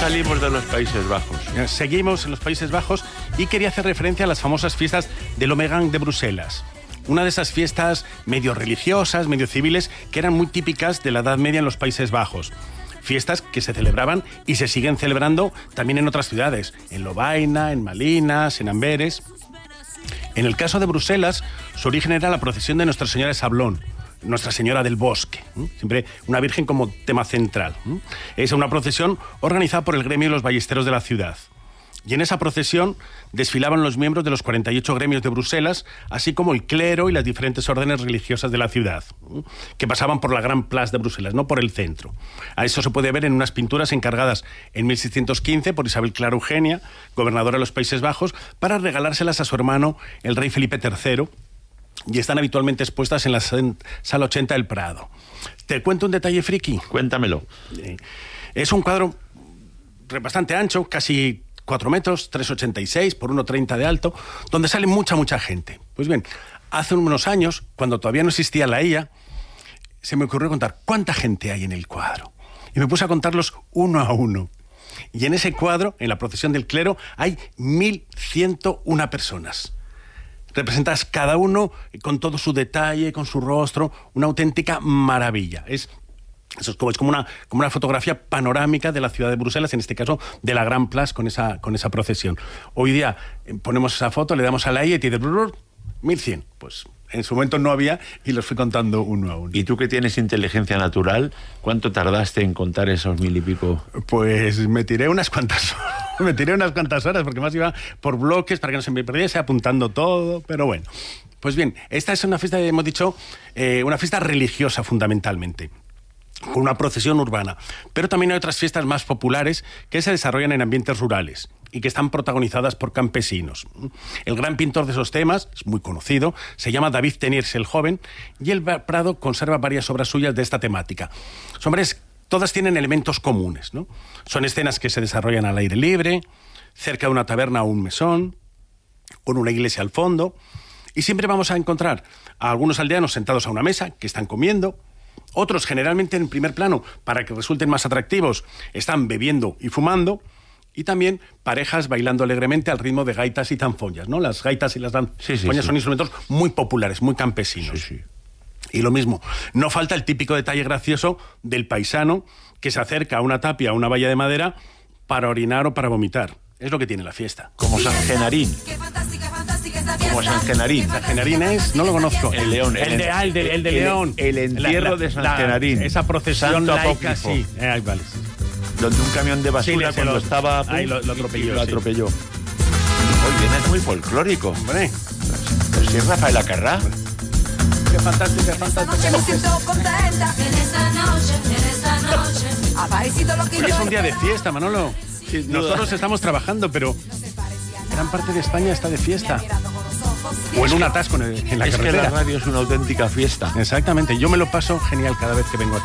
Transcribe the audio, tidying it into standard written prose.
salimos de los Países Bajos. Seguimos en los Países Bajos y quería hacer referencia a las famosas fiestas del Omegang de Bruselas. Una de esas fiestas medio religiosas, medio civiles, que eran muy típicas de la Edad Media en los Países Bajos. Fiestas que se celebraban y se siguen celebrando también en otras ciudades, en Lovaina, en Malinas, en Amberes. En el caso de Bruselas, su origen era la procesión de Nuestra Señora de Sablón, Nuestra Señora del Bosque, siempre una virgen como tema central. Es una procesión organizada por el gremio de los ballesteros de la ciudad. Y en esa procesión desfilaban los miembros de los 48 gremios de Bruselas, así como el clero y las diferentes órdenes religiosas de la ciudad, que pasaban por la Gran Place de Bruselas, no por el centro. A eso se puede ver en unas pinturas encargadas en 1615 por Isabel Clara Eugenia, gobernadora de los Países Bajos, para regalárselas a su hermano, el rey Felipe III, y están habitualmente expuestas en la Sala 80 del Prado. ¿Te cuento un detalle friki? Cuéntamelo. Es un cuadro bastante ancho, casi 4 metros, 3,86 por 1,30 de alto, donde sale mucha gente. Pues bien, hace unos años, cuando todavía no existía la IA, se me ocurrió contar cuánta gente hay en el cuadro. Y me puse a contarlos uno a uno. Y en ese cuadro, en la procesión del clero, hay 1.101 personas. Representadas cada uno con todo su detalle, con su rostro, una auténtica maravilla. Es como una fotografía panorámica de la ciudad de Bruselas, en este caso de la Gran Place con esa procesión. Hoy día ponemos esa foto, le damos a la I y te dice 1.100. Pues en su momento no había y los fui contando uno a uno. ¿Y tú que tienes inteligencia natural, cuánto tardaste en contar esos 1.000 y pico? Pues me tiré unas cuantas horas, porque más iba por bloques para que no se me perdiese, apuntando todo, pero bueno. Pues bien, esta es una fiesta, hemos dicho, una fiesta religiosa fundamentalmente, con una procesión urbana. Pero también hay otras fiestas más populares que se desarrollan en ambientes rurales y que están protagonizadas por campesinos. El gran pintor de esos temas, es muy conocido, se llama David Teniers el Joven, y el Prado conserva varias obras suyas de esta temática. Todas tienen elementos comunes, ¿no? Son escenas que se desarrollan al aire libre, cerca de una taberna o un mesón, con una iglesia al fondo, y siempre vamos a encontrar a algunos aldeanos sentados a una mesa que están comiendo. Otros, generalmente en primer plano, para que resulten más atractivos, están bebiendo y fumando, y también parejas bailando alegremente al ritmo de gaitas y zanfoñas, ¿no? Las gaitas y las zanfoñas son instrumentos muy populares, muy campesinos. Sí. Y lo mismo, no falta el típico detalle gracioso del paisano que se acerca a una tapia, a una valla de madera, para orinar o para vomitar. Es lo que tiene la fiesta. Como San Genarín. Como San Genarín. San Genarín es, no lo conozco. El León. El de León. El entierro de San Genarín. Esa procesión Santo laica, apócrifo. sí. Vale. Donde un camión de basura cuando estaba... Ahí lo atropelló. Lo atropelló. Muy bien, es muy folclórico. Hombre. Pero si es Rafael Acarrá. Qué fantástica. Me siento contenta en esta noche. Hoy es un día de fiesta, Manolo. Nosotros estamos trabajando, pero gran parte de España está de fiesta. O en un atasco en la carretera. Es que la radio es una auténtica fiesta. Exactamente. Yo me lo paso genial cada vez que vengo aquí.